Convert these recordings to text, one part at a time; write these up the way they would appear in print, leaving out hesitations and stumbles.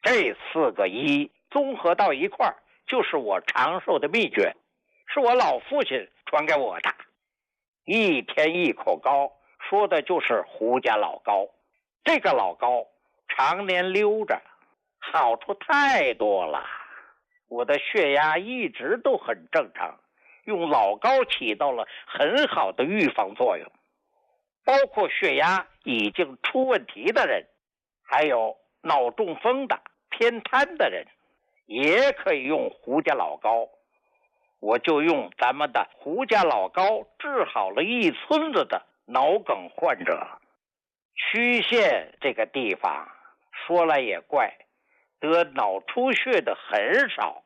这4个一综合到一块儿，就是我长寿的秘诀，是我老父亲传给我的。一天一口膏，说的就是胡家老膏。这个老膏常年溜着，好处太多了。我的血压一直都很正常，用老膏起到了很好的预防作用。包括血压已经出问题的人，还有脑中风的、偏瘫的人，也可以用胡家老膏。我就用咱们的胡家老膏治好了一村子的脑梗患者。区县这个地方说来也怪，得脑出血的很少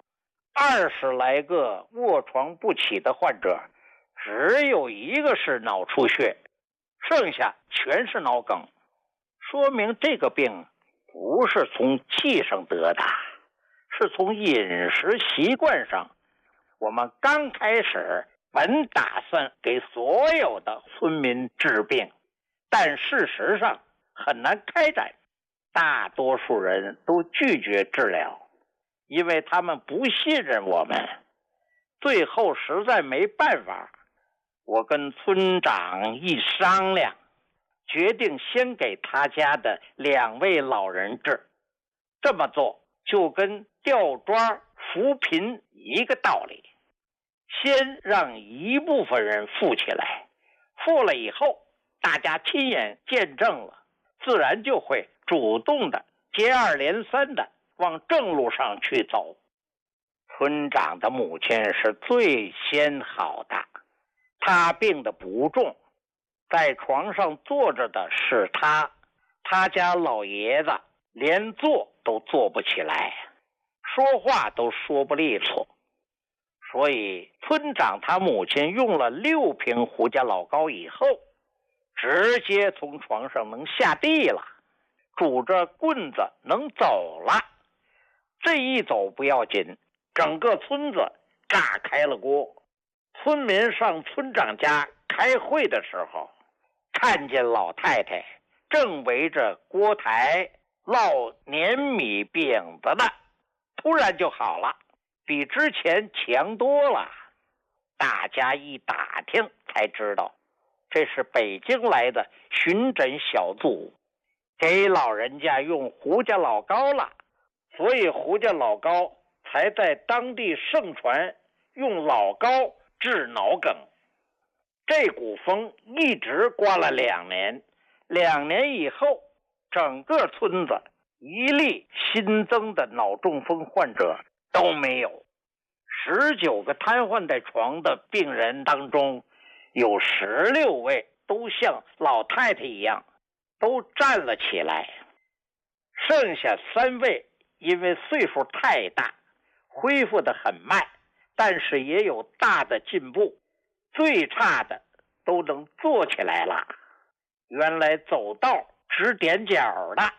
，20来个卧床不起的患者，只有1个是脑出血，剩下全是脑梗。说明这个病不是从气上得的，是从饮食习惯上。我们刚开始本打算给所有的村民治病，但事实上很难开展，大多数人都拒绝治疗，因为他们不信任我们。最后实在没办法，我跟村长一商量，决定先给他家的2位老人治。这么做就跟吊庄扶贫一个道理，先让一部分人富起来，富了以后大家亲眼见证了，自然就会主动的接二连三的往正路上去走。村长的母亲是最先好的，她病得不重，在床上坐着的是他家老爷子连坐都坐不起来，说话都说不利索。所以村长他母亲用了6瓶胡家老膏以后，直接从床上能下地了，拄着棍子能走了。这一走不要紧，整个村子炸开了锅。村民上村长家开会的时候，看见老太太正围着锅台烙粘米饼子呢，突然就好了，比之前强多了。大家一打听才知道，这是北京来的巡诊小组，给老人家用胡家老膏了，所以胡家老膏才在当地盛传，用老膏治脑梗。这股风一直刮了2年，2年以后，整个村子一例新增的脑中风患者都没有。19个瘫痪在床的病人当中，有16位都像老太太一样都站了起来，剩下3位因为岁数太大，恢复得很慢，但是也有大的进步，最差的都能坐起来了。原来走道直踮脚的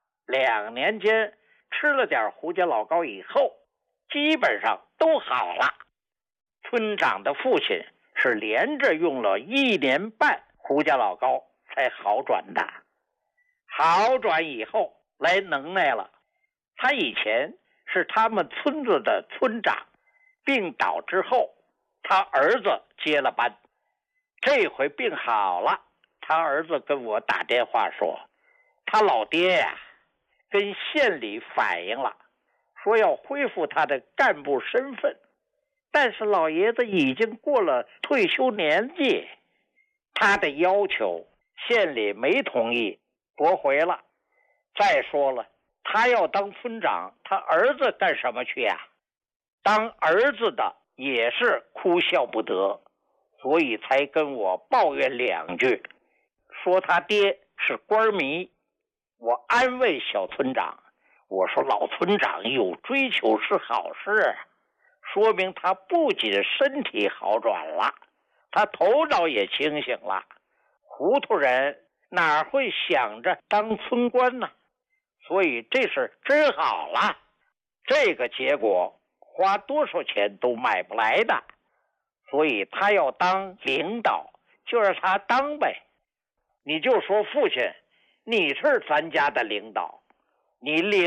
，2年间吃了点胡家老膏以后，基本上都好了。村长的父亲是连着用了1年半胡家老膏才好转的。好转以后来能耐了，他以前是他们村子的村长，病倒之后他儿子接了班。这回病好了，他儿子跟我打电话说，他老爹呀，跟县里反映了，说要恢复他的干部身份，但是老爷子已经过了退休年纪，他的要求县里没同意，驳回了。再说了，他要当村长，他儿子干什么去呀？当儿子的也是哭笑不得，所以才跟我抱怨2句，说他爹是官迷。我安慰小村长，我说老村长有追求是好事，说明他不仅身体好转了，他头脑也清醒了。糊涂人哪会想着当村官呢？所以这事真好了，这个结果花多少钱都买不来的。所以他要当领导，就让他当呗。你就说父亲，你是咱家的领导，你领